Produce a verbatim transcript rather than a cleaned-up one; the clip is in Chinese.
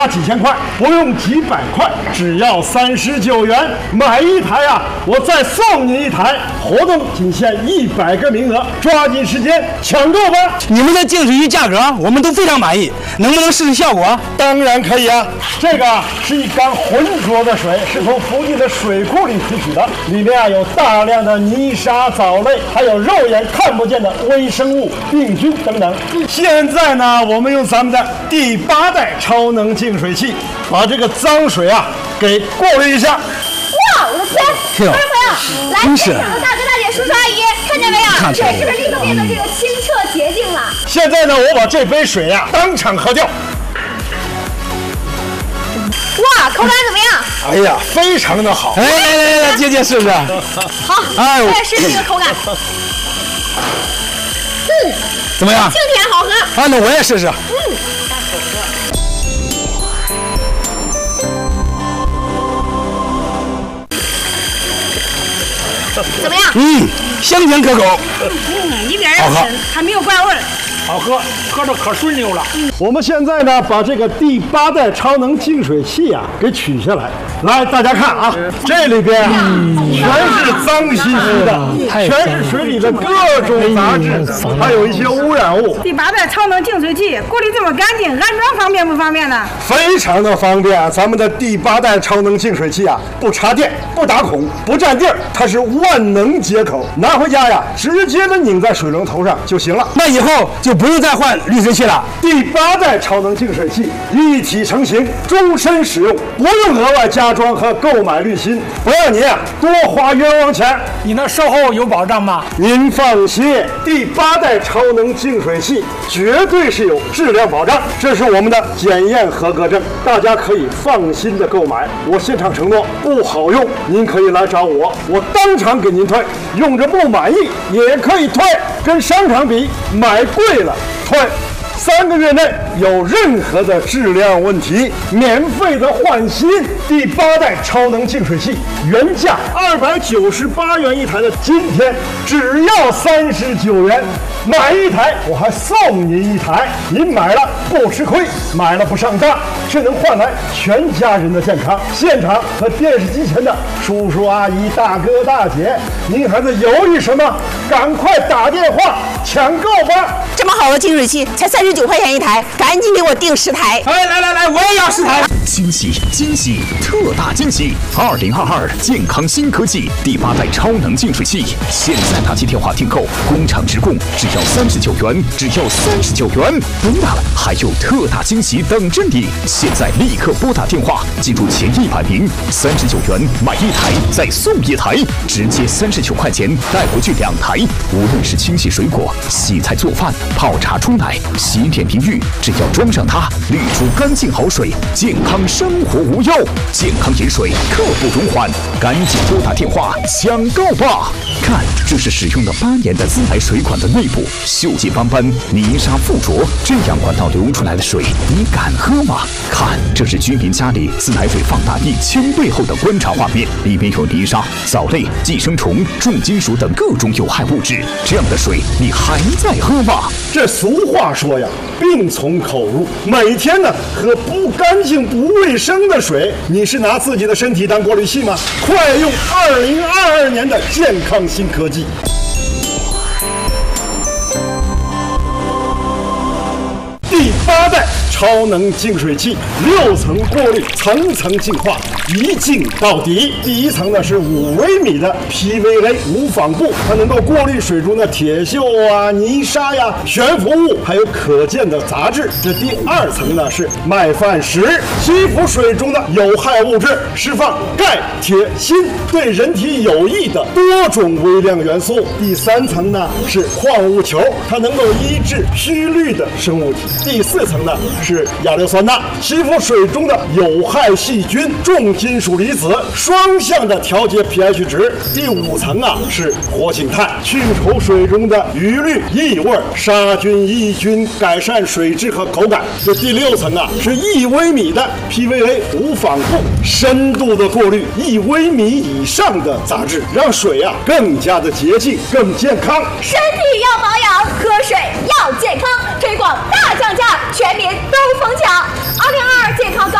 几千块，不用几百块，只要三十九元买一台啊，我再送你一台。活动仅限一百个名额，抓紧时间抢购吧！ 你们的净水器价格我们都非常满意，能不能试试效果？ 当然可以啊！这个是一缸浑浊的水，是从附近的水库里提取的，里面啊有大量的泥沙、藻类，还有肉眼看不见的微生物、病菌等等。现在呢，我们用咱们的第八代超能净水器，把这个脏水啊给过滤一下。 哇，我的天！观众朋友，来，现场的大哥大姐、叔叔阿姨，看见没有？水是不是立刻变得这个清澈洁净了？ 现在呢，我把这杯水啊当场喝掉。 哇，口感怎么样？ 哎呀，非常的好！ 哎，来来来，姐姐试试。 好，哎，我也试试这个口感。嗯， 怎么样？ 清甜好喝。 啊，那我也试试。 嗯。怎么样？ 嗯，香甜可口。 嗯，一点也不深，还没有怪味儿。 好喝，喝着可顺溜了。 我们现在呢，把这个第八代超能净水器啊给取下来。来，大家看啊，这里边啊全是脏兮兮的，全是水里的各种杂质，还有一些污染物。 第八代超能净水器过滤这么干净，安装方便不方便呢？ 非常的方便。咱们的第八代超能净水器啊，不插电，不打孔，不占地儿，它是万能接口，拿回家呀，直接的拧在水龙头上就行了。 那以后就不用再换滤水器了。 第八代超能净水器一体成型，终身使用，不用额外加装和购买滤芯，不让您啊多花冤枉钱。 你那售后有保障吗？ 您放心，第八代超能净水器绝对是有质量保障，这是我们的检验合格证，大家可以放心的购买。我现场承诺，不好用您可以来找我，我当场给您退，用着不满意也可以退，跟商场比买贵了退。三个月内有任何的质量问题，免费的换新。第八代超能净水器原价二百九十八元一台的，今天只要三十九元，买一台我还送您一台。您买了不吃亏，买了不上当，却能换来全家人的健康。现场和电视机前的叔叔阿姨、大哥大姐，您还在犹豫什么？赶快打电话抢购吧！ 这么好的净水器才三十九块钱一台，赶紧给我订十台！ 哎，来来来，我也要十台！ 惊喜惊喜，特大惊喜！二零二二健康新科技第八代超能净水器，现在打起电话订购，工厂直供，只要三十九元，只要三十九元！不要了，还有特大惊喜等着你！现在立刻拨打电话，进入前一百名，三十九元买一台再送一台，直接三十九块钱带回去两台。无论是清洗水果、洗菜做饭、泡茶冲奶、洗脸淋浴，只要装上它，滤出干净好水，健康生活无忧。健康饮水，刻不容缓，赶紧拨打电话抢购吧！看，这是使用了八年的自来水管的内部，锈迹斑斑，泥沙附着，这样管道流出来的水，你敢喝吗？看，这是居民家里自来水放大一千倍后的观察画面，里面有泥沙、藻类、寄生虫、重金属等各种有害物质，这样的水你还在喝吗？ 这俗话说呀，病从口入。每天呢喝不干净、不卫生的水，你是拿自己的身体当过滤器吗？快用二零二二年的健康新科技！第八代超能净水器，六层过滤，层层净化，一净到底。第一层呢是五微米的 P V A 无纺布，它能够过滤水中的铁锈啊、泥沙呀、悬浮物，还有可见的杂质。这第二层呢是麦饭石，吸附水中的有害物质，释放钙、铁、锌，对人体有益的多种微量元素。第三层呢是矿物球，它能够抑制虚氯的生物体。第四层呢是亚硫酸钠，吸附水中的有害细菌、重金属离子，双向的调节 pH 值。第五层啊是活性炭，去除水中的余氯、异味、杀菌抑菌，改善水质和口感。这第六层啊是一微米的 P V A 无纺布，深度的过滤一微米以上的杂质，让水啊更加的洁净、更健康。 身体要保养，喝水要健康。 推广大降价，全民都疯抢。二零二二健康高。